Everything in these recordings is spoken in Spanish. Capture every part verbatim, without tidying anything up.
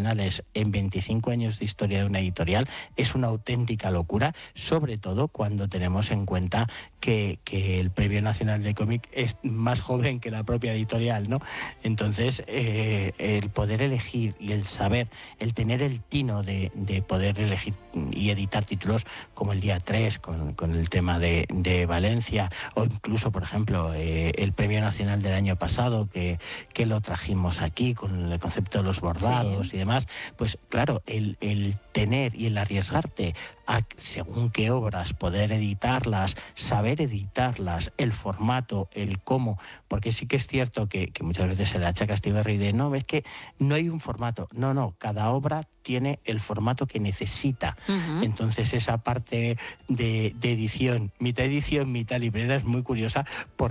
nacionales en veinticinco años de historia de una editorial es una auténtica locura, sobre todo cuando tenemos en cuenta que, que el Premio Nacional de Cómic es más joven que la propia editorial, ¿no? Entonces, eh, el poder elegir y el saber, el tener el tino de, de poder elegir y editar títulos como el día tres, con, con el tema de, de Valencia, o incluso, por ejemplo, eh, el Premio Nacional del año pasado, que, que lo trajimos aquí con el concepto de los bordados, sí, y demás, pues claro, el, el tener y el arriesgarte a, según qué obras, poder editarlas, saber editarlas, el formato, el cómo, porque sí que es cierto que, que muchas veces se le achaca a Astiberri de no, es que no hay un formato. No, no, cada obra tiene el formato que necesita. Uh-huh. Entonces esa parte de, de edición, mitad edición, mitad librera, es muy curiosa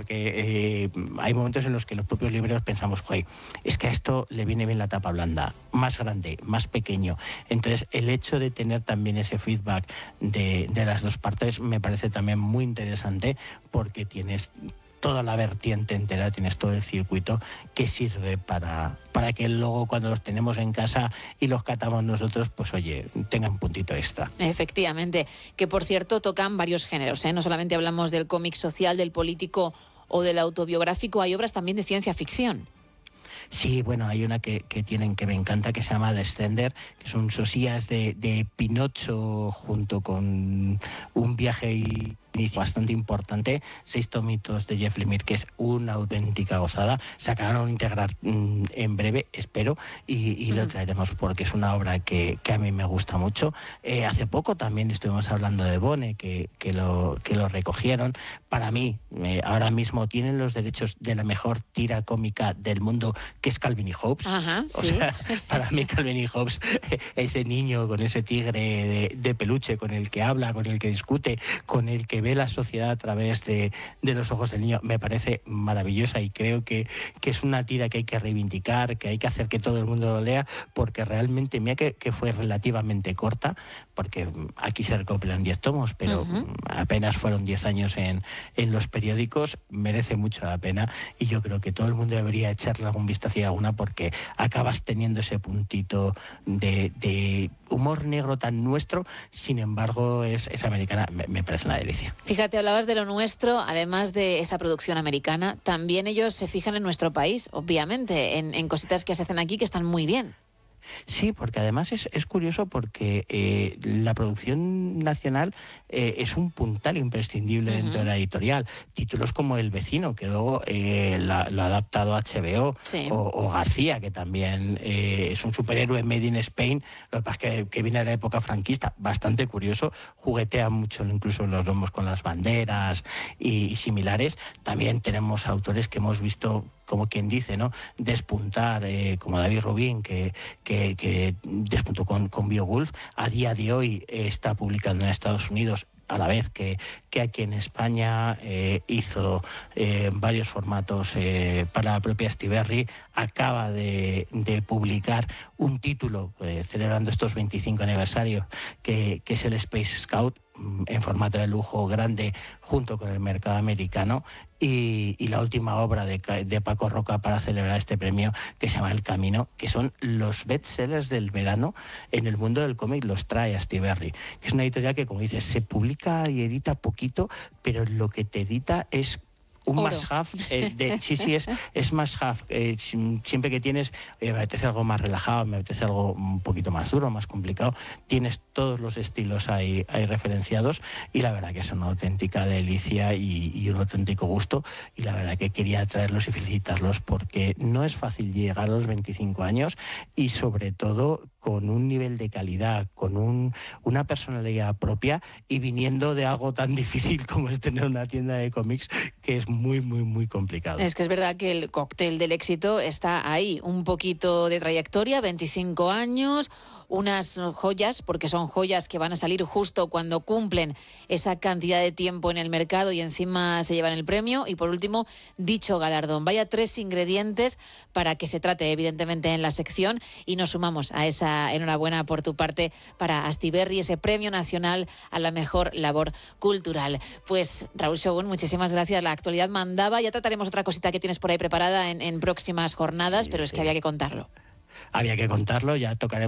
porque eh, hay momentos en los que los propios libreros pensamos, joder, es que a esto le viene bien la tapa blanda, más grande, más pequeño. Entonces el hecho de tener también ese feedback de, de las dos partes me parece también muy interesante, porque tienes toda la vertiente entera, tienes todo el circuito que sirve para, para que luego cuando los tenemos en casa y los catamos nosotros, pues oye, tenga un puntito extra. Efectivamente, que por cierto tocan varios géneros, ¿eh? No solamente hablamos del cómic social, del político o del autobiográfico, hay obras también de ciencia ficción. Sí, bueno, hay una que, que tienen que me encanta, que se llama Descender, que son sosías de, de Pinocho junto con un viaje y bastante importante, seis tomitos de Jeff Lemire, que es una auténtica gozada. Se acabaron de integrar mmm, en breve, espero, y, y mm. lo traeremos porque es una obra que, que a mí me gusta mucho. Eh, hace poco también estuvimos hablando de Bone, que, que, lo, que lo recogieron. Para mí, eh, ahora mismo tienen los derechos de la mejor tira cómica del mundo, que es Calvin y Hobbes. Ajá, o sí. sea, para mí Calvin y Hobbes, ese niño con ese tigre de, de peluche, con el que habla, con el que discute, con el que ve la sociedad a través de, de los ojos del niño, me parece maravillosa, y creo que, que es una tira que hay que reivindicar, que hay que hacer que todo el mundo lo lea, porque realmente, mira que, que fue relativamente corta, porque aquí se recopilan diez tomos, pero uh-huh. apenas fueron diez años en, en los periódicos, merece mucho la pena, y yo creo que todo el mundo debería echarle algún vistazo a alguna, porque acabas teniendo ese puntito de, de humor negro tan nuestro, sin embargo es, es americana, me, me parece una delicia. Fíjate, hablabas de lo nuestro, además de esa producción americana, también ellos se fijan en nuestro país, obviamente, en, en cositas que se hacen aquí que están muy bien. Sí, porque además es, es curioso porque eh, la producción nacional eh, es un puntal imprescindible uh-huh. dentro de la editorial. Títulos como El vecino, que luego eh, la, lo ha adaptado a H B O, sí. o, o García, que también eh, es un superhéroe made in Spain, lo que pasa es que, que viene de la época franquista, bastante curioso, juguetea mucho incluso los lomos con las banderas y, y similares. También tenemos autores que hemos visto, como quien dice, ¿no?, despuntar, eh, como David Rubin, que, que, que despuntó con, con Beowulf. A día de hoy eh, está publicando en Estados Unidos, a la vez que, que aquí en España eh, hizo eh, varios formatos eh, para la propia Astiberri. Acaba de, de publicar un título eh, celebrando estos veinticinco aniversarios, que, que es el Space Scout, en formato de lujo grande, junto con el mercado americano, y, y la última obra de, de Paco Roca para celebrar este premio, que se llama El Camino, que son los bestsellers del verano en el mundo del cómic, los trae Astiberri, que es una editorial que, como dices, se publica y edita poquito, pero lo que te edita es un must-have, eh, de, sí, sí, es, es must-have. Eh, siempre que tienes, eh, me apetece algo más relajado, me apetece algo un poquito más duro, más complicado, tienes todos los estilos ahí, ahí referenciados, y la verdad que es una auténtica delicia y, y un auténtico gusto, y la verdad que quería traerlos y felicitarlos, porque no es fácil llegar a los veinticinco años, y sobre todo con un nivel de calidad, con un, una personalidad propia, y viniendo de algo tan difícil como es tener una tienda de cómics, que es muy, muy, muy complicado. Es que es verdad que el cóctel del éxito está ahí. Un poquito de trayectoria, veinticinco años, unas joyas, porque son joyas que van a salir justo cuando cumplen esa cantidad de tiempo en el mercado y encima se llevan el premio. Y por último, dicho galardón. Vaya tres ingredientes para que se trate, evidentemente, en la sección, y nos sumamos a esa enhorabuena por tu parte para Astiberri, ese premio nacional a la mejor labor cultural. Pues Raúl Shogun, muchísimas gracias. La actualidad mandaba. Ya trataremos otra cosita que tienes por ahí preparada en, en próximas jornadas, sí, pero es sí. que había que contarlo. Había que contarlo, ya tocaremos